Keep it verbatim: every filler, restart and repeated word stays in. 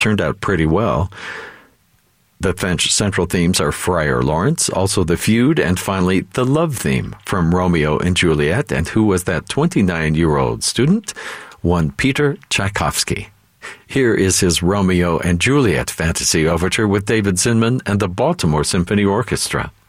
turned out pretty well. The central themes are Friar Lawrence, also the feud, and finally the love theme from Romeo and Juliet. And who was that twenty-nine-year-old student? One Peter Tchaikovsky. Here is his Romeo and Juliet fantasy overture with David Zinman and the Baltimore Symphony Orchestra.